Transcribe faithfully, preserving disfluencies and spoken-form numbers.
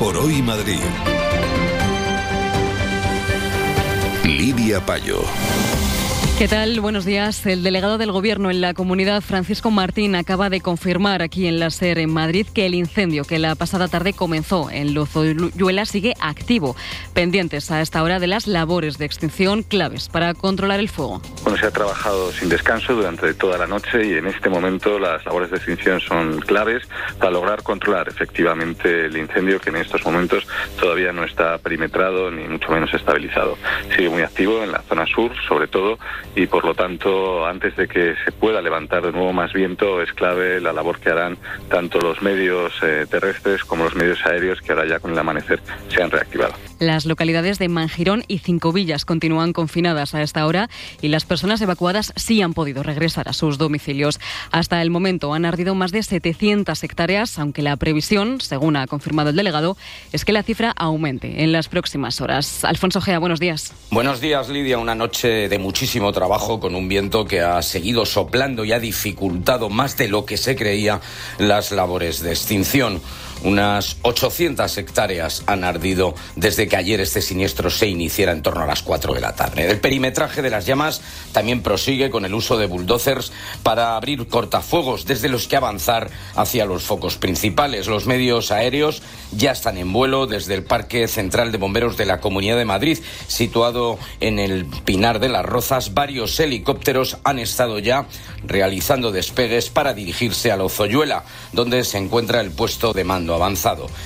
por Hoy Madrid. Lidia Payo. ¿Qué tal? Buenos días. El delegado del Gobierno en la comunidad, Francisco Martín, acaba de confirmar aquí en la SER en Madrid que el incendio que la pasada tarde comenzó en Lozoyuela sigue activo, pendientes a esta hora de las labores de extinción claves para controlar el fuego. Bueno, se ha trabajado sin descanso durante toda la noche y en este momento las labores de extinción son claves para lograr controlar efectivamente el incendio, que en estos momentos todavía no está perimetrado ni mucho menos estabilizado. Sigue muy activo en la zona sur, sobre todo, y por lo tanto, antes de que se pueda levantar de nuevo más viento, es clave la labor que harán tanto los medios eh, terrestres como los medios aéreos, que ahora ya con el amanecer se han reactivado. Las localidades de Mangirón y Cinco Villas continúan confinadas a esta hora y las personas evacuadas sí han podido regresar a sus domicilios. Hasta el momento han ardido más de setecientas hectáreas, aunque la previsión, según ha confirmado el delegado, es que la cifra aumente en las próximas horas. Alfonso Gea, buenos días. Buenos días, Lidia. Una noche de muchísimo trabajo con un viento que ha seguido soplando y ha dificultado más de lo que se creía las labores de extinción. Unas ochocientas hectáreas han ardido desde que ayer este siniestro se iniciara en torno a las cuatro de la tarde. El perimetraje de las llamas también prosigue con el uso de bulldozers para abrir cortafuegos desde los que avanzar hacia los focos principales. Los medios aéreos ya están en vuelo desde el Parque Central de Bomberos de la Comunidad de Madrid, situado en el Pinar de las Rozas. Varios helicópteros han estado ya realizando despegues para dirigirse a Lozoyuela, donde se encuentra el puesto de mando avanzado.